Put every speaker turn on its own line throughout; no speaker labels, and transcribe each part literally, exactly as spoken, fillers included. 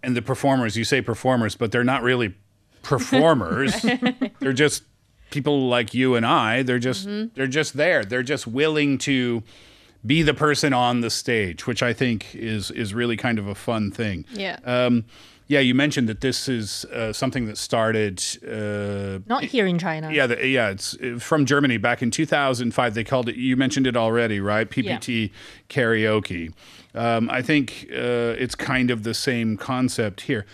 and the performers, you say performers, but they're not really performers. They're just people like you and I. They're just mm-hmm. they're just there. They're just willing to be the person on the stage, which I think is is really kind of a fun thing.
Yeah.
Um, yeah, you mentioned that this is uh, something that started... Uh,
Not here in China.
Yeah, the, yeah, it's from Germany back in two thousand five. They called it, you mentioned it already, right? P P T yeah. Karaoke. Um, I think uh, it's kind of the same concept here.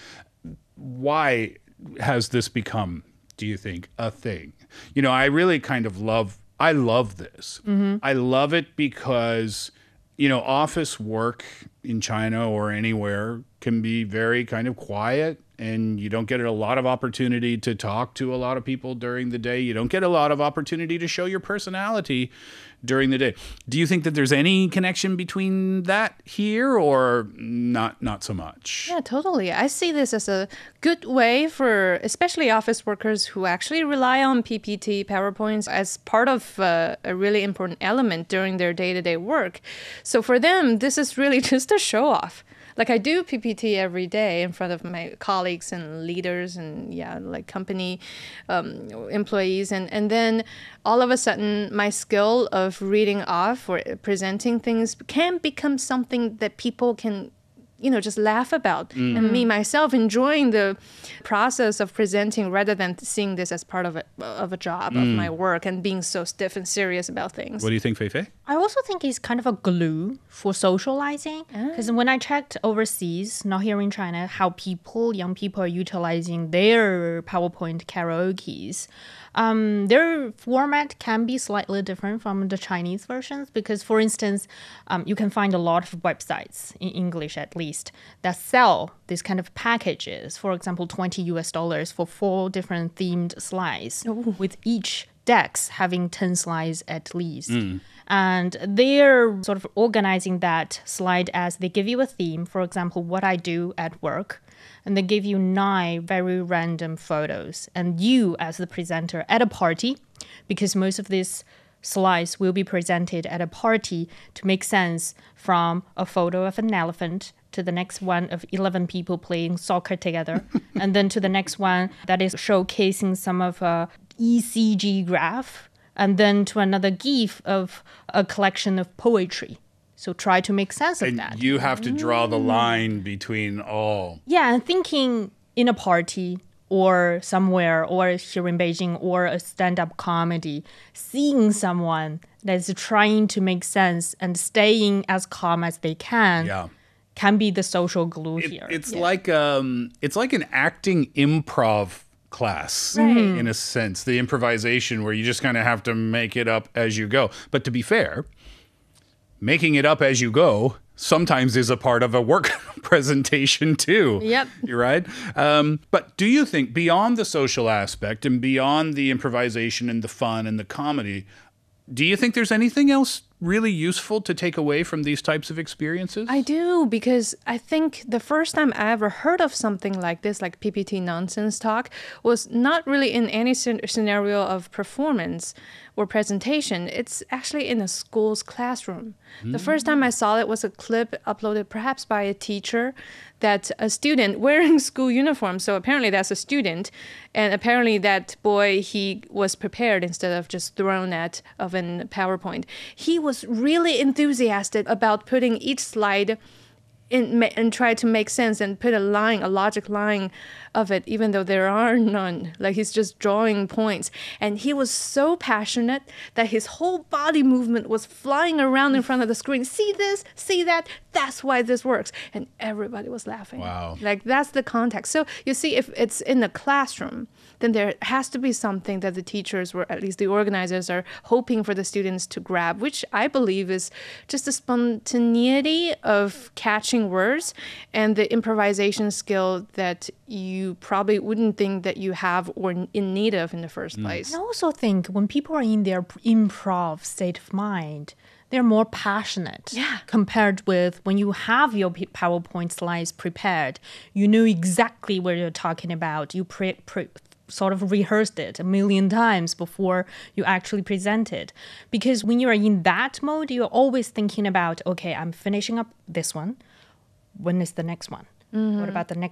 Why has this become, do you think, a thing? You know, I really kind of love, I love this. Mm-hmm. I love it because, you know, office work in China or anywhere can be very kind of quiet, and you don't get a lot of opportunity to talk to a lot of people during the day. You don't get a lot of opportunity to show your personality during the day. Do you think that there's any connection between that here, or not not so much?
Yeah, totally. I see this as a good way for especially office workers who actually rely on P P T, PowerPoints as part of uh, a really important element during their day-to-day work. So for them, this is really just a show-off. Like I do P P T every day in front of my colleagues and leaders and yeah, like company um, employees. And, and then all of a sudden my skill of reading off or presenting things can become something that people can, you know, just laugh about. Mm. And me, myself, enjoying the process of presenting rather than seeing this as part of a, of a job, mm. of my work, and being so stiff and serious about things.
What do you think, Fei Fei?
I also think it's kind of a glue for socializing. Because ah. when I checked overseas, not here in China, how people, young people are utilizing their PowerPoint karaokes, Um, their format can be slightly different from the Chinese versions because, for instance, um, you can find a lot of websites, in English at least, that sell this kind of packages. For example, twenty U S dollars for four different themed slides, Ooh. with each decks having ten slides at least. Mm. And they're sort of organizing that slide as they give you a theme, for example, what I do at work. And they give you nine very random photos. And you, as the presenter at a party, because most of these slides will be presented at a party to make sense from a photo of an elephant to the next one of eleven people playing soccer together. And then to the next one that is showcasing some of a E C G graph. And then to another GIF of a collection of poetry. So try to make sense of
and
that.
You have to draw the line between all.
Yeah, and thinking in a party or somewhere or here in Beijing or a stand-up comedy, seeing someone that's trying to make sense and staying as calm as they can
yeah.
can be the social glue
it,
here.
It's
yeah.
like um, it's like an acting improv class
right.
in a sense, the improvisation where you just kind of have to make it up as you go. But to be fair, making it up as you go sometimes is a part of a work presentation too.
Yep.
You're right. Um, but do you think beyond the social aspect and beyond the improvisation and the fun and the comedy, do you think there's anything else really useful to take away from these types of experiences?
I do, because I think the first time I ever heard of something like this, like P P T nonsense talk, was not really in any scenario of performance or presentation. It's actually in a school's classroom. Mm. The first time I saw it was a clip uploaded perhaps by a teacher that a student wearing school uniform, so apparently that's a student, and apparently that boy, he was prepared instead of just thrown at of an PowerPoint. He was really enthusiastic about putting each slide in and try to make sense and put a line, a logic line of it, even though there are none. Like he's just drawing points. And he was so passionate that his whole body movement was flying around in front of the screen. See this? See that? That's why this works. And everybody was laughing.
Wow.
Like that's the context. So you see, if it's in the classroom, then there has to be something that the teachers, or at least the organizers, are hoping for the students to grab, which I believe is just the spontaneity of catching words and the improvisation skill that you probably wouldn't think that you have or in need of in the first place.
I also think when people are in their improv state of mind, they're more passionate
yeah.
compared with when you have your PowerPoint slides prepared. You know exactly what you're talking about. You pre- pre- sort of rehearsed it a million times before you actually present it. Because when you're in that mode, you're always thinking about, okay, I'm finishing up this one. When is the next one? Mm-hmm. What about the next